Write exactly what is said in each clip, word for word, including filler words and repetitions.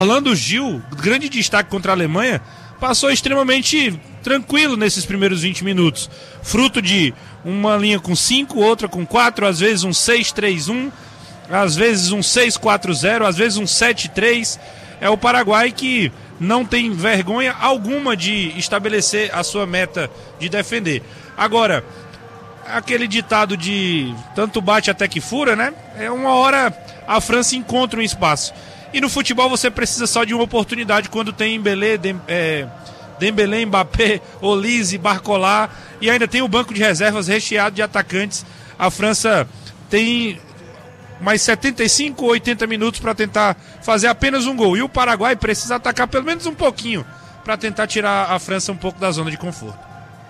Orlando Gil, grande destaque contra a Alemanha, passou extremamente tranquilo nesses primeiros vinte minutos. Fruto de uma linha com cinco, outra com quatro, às vezes um seis três um, às vezes um seis quatro zero, às vezes um sete três. É o Paraguai que não tem vergonha alguma de estabelecer a sua meta de defender. Agora, aquele ditado de tanto bate até que fura, né? É uma hora a França encontra um espaço. E no futebol você precisa só de uma oportunidade quando tem Dembélé, Dem, é, Dembélé, Mbappé, Olise, Barcola, e ainda tem o banco de reservas recheado de atacantes. A França tem mais setenta e cinco, oitenta minutos para tentar fazer apenas um gol. E o Paraguai precisa atacar pelo menos um pouquinho para tentar tirar a França um pouco da zona de conforto.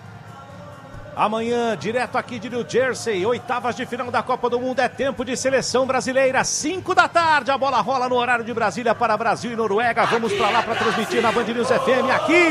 Amanhã, direto aqui de New Jersey, oitavas de final da Copa do Mundo, é tempo de seleção brasileira, cinco da tarde, a bola rola no horário de Brasília para Brasil e Noruega, vamos para lá para transmitir na Band News F M aqui.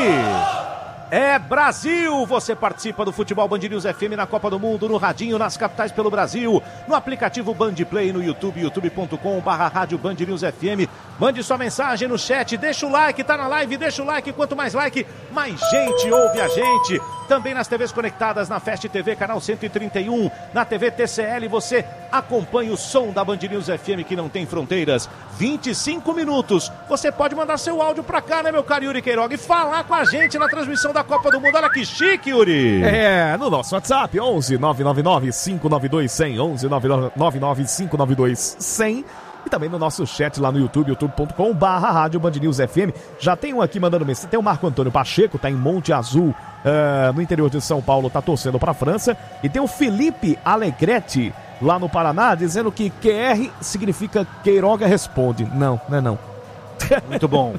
É Brasil! Você participa do Futebol Band News F M na Copa do Mundo, no radinho, nas capitais pelo Brasil, no aplicativo Band Play, no YouTube, youtube ponto com barra rádio Band News F M. Mande sua mensagem no chat, deixa o like, tá na live, deixa o like, quanto mais like, mais gente ouve a gente. Também nas T Vs conectadas, na Fast T V, canal cento e trinta e um, na T V T C L, você acompanha o som da Band News F M que não tem fronteiras. vinte e cinco minutos, você pode mandar seu áudio pra cá, né, meu caro Yuri Queiroga, e falar com a gente na transmissão da Copa do Mundo. Olha que chique, Yuri! É, no nosso WhatsApp, onze nove nove nove cinco nove dois zero zero, onze nove nove nove cinco nove dois zero zero. E também no nosso chat lá no YouTube, youtube ponto com barra rádio Band News F M. Já tem um aqui mandando mensagem. Tem o Marco Antônio Pacheco, tá em Monte Azul, uh, no interior de São Paulo, tá torcendo pra França. E tem o Felipe Alegrete, lá no Paraná, dizendo que Q R significa Queiroga responde. Não, não é não. Muito bom.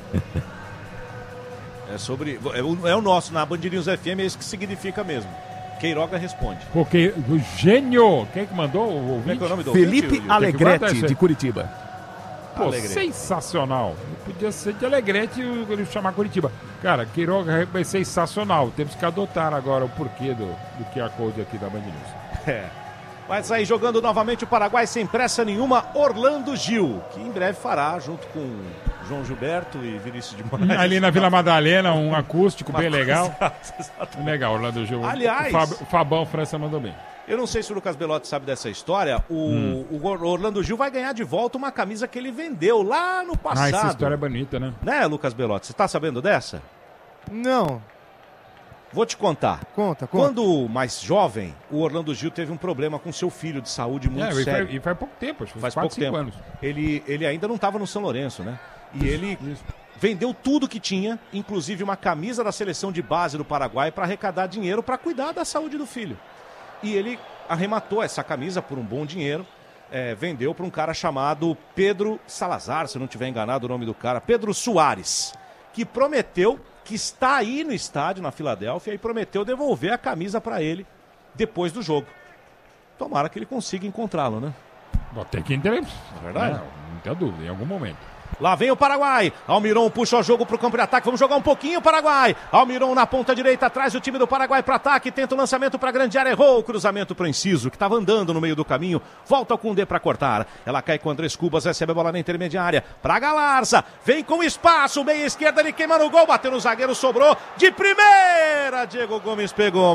É sobre... É o, é o nosso, na Band News F M, é isso que significa mesmo. Queiroga responde. Porque o gênio, quem que mandou o Como é que é o nome do Felipe ouvinte, Alegrete, de Curitiba. Pô, Alegrete. Sensacional. Podia ser de Alegrete e ele chamar Curitiba. Cara, Queiroga é sensacional. Temos que adotar agora o porquê do, do Q R Code aqui da Band News. É. Vai sair jogando novamente o Paraguai sem pressa nenhuma, Orlando Gil, que em breve fará, junto com João Gilberto e Vinícius de Moraes. Ali na Vila Madalena, um acústico bem legal. Exato. Legal, Orlando Gil. Aliás, o, Fab, o Fabão França mandou bem. Eu não sei se o Lucas Belotti sabe dessa história. O, hum. o Orlando Gil vai ganhar de volta uma camisa que ele vendeu lá no passado. Ah, essa história é bonita, né? Né, Lucas Belotti? Você tá sabendo dessa? Não. Vou te contar. Conta, conta. Quando mais jovem, o Orlando Gil teve um problema com seu filho de saúde muito é, sério. E faz, faz pouco tempo, acho que faz quatro, pouco tempo. anos. Ele, ele ainda não estava no São Lourenço, né? E ele Isso. vendeu tudo que tinha, inclusive uma camisa da seleção de base do Paraguai, para arrecadar dinheiro para cuidar da saúde do filho. E ele arrematou essa camisa por um bom dinheiro, é, vendeu para um cara chamado Pedro Salazar, se eu não estiver enganado o nome do cara, Pedro Soares, que prometeu, que está aí no estádio, na Filadélfia, e prometeu devolver a camisa para ele depois do jogo. Tomara que ele consiga encontrá-lo, né? Tem que entender. É verdade. Não, não tem dúvida, em algum momento. Lá vem o Paraguai, Almiron puxa o jogo pro campo de ataque, vamos jogar um pouquinho o Paraguai, Almiron na ponta direita, atrás o time do Paraguai para ataque, tenta o lançamento para grande área, errou o cruzamento pro Enciso, que estava andando no meio do caminho, volta o Koundé para cortar, ela cai com o Andrés Cubas, recebe a bola na intermediária, pra Galarza, vem com espaço, meia esquerda, ele queima no gol, bateu no zagueiro, sobrou, de primeira, Diego Gomes pegou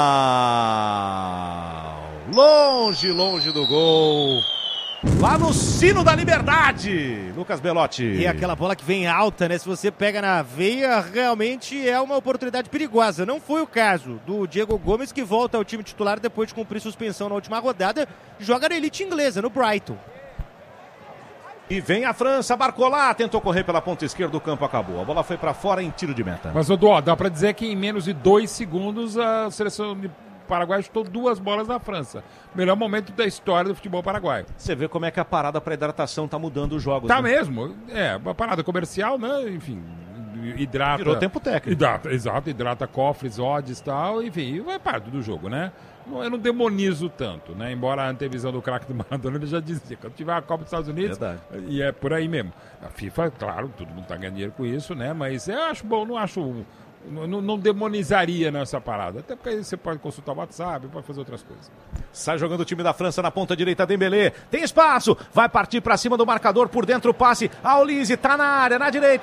mal, longe, longe do gol. Lá no Sino da Liberdade, Lucas Belotti. E aquela bola que vem alta, né? Se você pega na veia, realmente é uma oportunidade perigosa. Não foi o caso do Diego Gomes, que volta ao time titular depois de cumprir suspensão na última rodada. Joga na elite inglesa, no Brighton. E vem a França, Barcola, tentou correr pela ponta esquerda do campo, acabou. A bola foi pra fora em tiro de meta. Mas, Odó, dá pra dizer que em menos de dois segundos a seleção de Paraguai chutou duas bolas na França. Melhor momento da história do futebol paraguaio. Você vê como é que a parada para hidratação tá mudando os jogos. Tá né? mesmo. É, uma parada comercial, né? Enfim, hidrata... Virou tempo técnico. Hidrata, exato, hidrata cofres, odds e tal, enfim, vai parte do jogo, né? Eu não demonizo tanto, né? Embora a antevisão do craque do Maradona ele já dizia, quando tiver a Copa dos Estados Unidos, verdade. E é por aí mesmo. A FIFA, claro, todo mundo tá ganhando dinheiro com isso, né? Mas eu acho bom, não acho não, não demonizaria nessa parada. Até porque aí você pode consultar o WhatsApp, pode fazer outras coisas. Sai jogando o time da França na ponta direita, Dembélé. Tem espaço, vai partir pra cima do marcador, por dentro o passe. Olise tá na área, na direita.